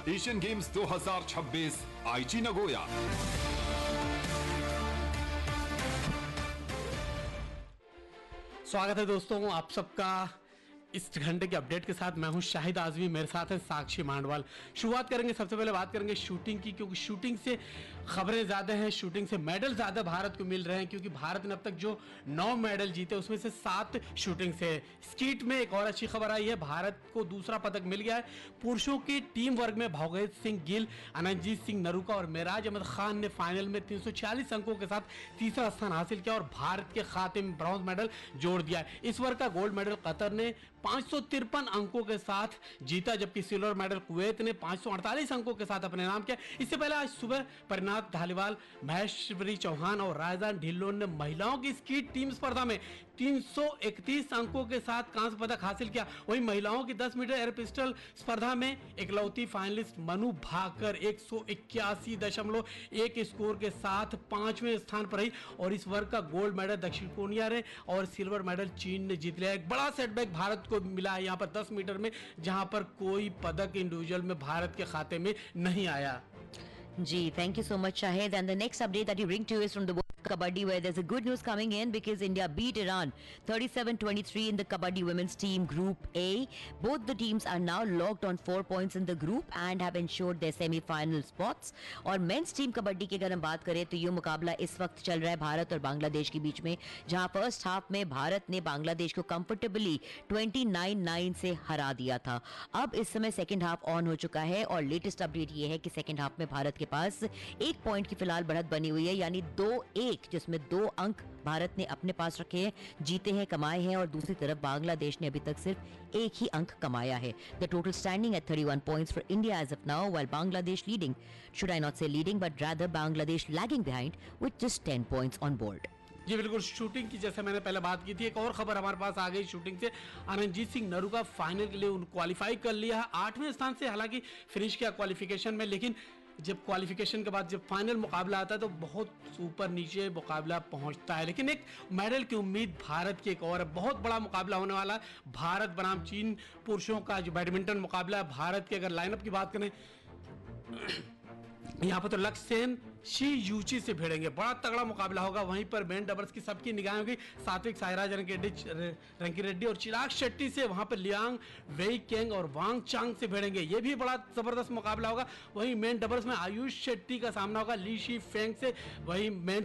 Asian games 2026 आईची Nagoya. स्वागत है दोस्तों आप सबका इस घंटे के अपडेट के साथ। मैं हूं शाहिद आजमी, मेरे साथ है साक्षी मांडवाल। शुरुआत करेंगे, सबसे पहले बात करेंगे शूटिंग की, क्योंकि शूटिंग से खबरें ज़्यादा हैं, शूटिंग से मेडल ज़्यादा भारत को मिल रहे हैं, क्योंकि भारत ने अब तक जो 9 मेडल जीते उसमें से 7 शूटिंग से है। स्कीट में एक और अच्छी खबर आई है, भारत को दूसरा पदक मिल गया है। पुरुषों की टीम वर्ग में भोगेश सिंह गिल, अनंतजीत सिंह नरूका और मेराज अहमद खान ने फाइनल में 340 अंकों के साथ तीसरा स्थान हासिल किया और भारत के खाते में ब्रॉन्ज मेडल जोड़ दिया है। इस वर्ग का गोल्ड मेडल कतर ने 553 अंकों के साथ जीता, जबकि सिल्वर मेडल कुवैत ने 548 अंकों के साथ अपने नाम किया। इससे पहले आज सुबह परिणाम धालीवाल, महेश्वरी चौहान और राजदान ढिल्लोन ने महिलाओं की स्कीट टीम स्पर्धा में 331 अंकों के साथ कांस्य पदक हासिल किया। वहीं महिलाओं की 10 मीटर एयर पिस्टल स्पर्धा में इकलौती फाइनलिस्ट मनु भाकर 181.1 स्कोर के साथ 5वें स्थान पर रही और इस वर्ग का गोल्ड मेडल दक्षिण कोरिया ने और सिल्वर मेडल चीन ने जीत लिया। एक बड़ा सेटबैक भारत को मिला है यहाँ पर 10 मीटर में, जहां पर कोई पदक इंडिविजुअल में भारत के खाते में नहीं आया। Gee, thank you so much, Shahid. And the next update that you bring to us from the World Kabaddi, where there's a good news coming in because India beat Iran 37-23 in the Kabaddi women's team Group A. Both the teams are now locked on 4 points in the group and have ensured their semi-final spots. और men's team kabaddi की अगर हम बात करें तो ये मुकाबला इस वक्त चल रहा है भारत और बांग्लादेश के बीच में, जहां फर्स्ट हाफ में भारत ने बांग्लादेश को कंफर्टेबली 29-9 से हरा दिया था। अब इस समय सेकेंड हाफ ऑन हो चुका है और लेटेस्ट अपडेट ये है कि सेकेंड हाफ में भारत के पास 1 पॉइंट की फिलहाल बढ़त बनी हुई है, यानी 2-1, जिसमें 2 अंक भारत ने अपने पास रखे हैं, जीते हैं, कमाए हैं, और दूसरी तरफ बांग्लादेश ने अभी तक सिर्फ 1 ही अंक कमाया है। The total standing at 31 points for India as of now, while Bangladesh leading, should I not से leading but rather Bangladesh lagging behind with just 10 points on board. जी बिल्कुल, शूटिंग की जैसे मैंने पहले बात की थी, एक और खबर हमारे पास आ गई शूटिंग से। अनंतजीत सिंह नरूका फाइनल के लिए क्वालिफाई कर लिया है 8वें स्थान से, हालांकि फिनिश किया क्वालिफिकेशन में, लेकिन जब क्वालिफिकेशन के बाद जब फाइनल मुकाबला आता है तो बहुत ऊपर नीचे मुकाबला पहुंचता है। लेकिन एक मेडल की उम्मीद भारत की एक और है, बहुत बड़ा मुकाबला होने वाला है भारत बनाम चीन पुरुषों का जो बैडमिंटन मुकाबला है। भारत की अगर लाइनअप की बात करें यहाँ पर तो लक्ष्य सेन शी यूची से भिड़ेंगे, बड़ा तगड़ा मुकाबला होगा। वहीं पर मेन डबल्स की सबकी निगाहें होगी, सात्विक साईराज रंकी रेड्डी और चिराग शेट्टी से, वहां पर लियांग वेई केंग और वांग चांग से भिड़ेंगे, ये भी बड़ा जबरदस्त मुकाबला होगा। वहीं मेन डबल्स में आयुष शेट्टी का सामना होगा ली शी फेंग से। वहीं मेन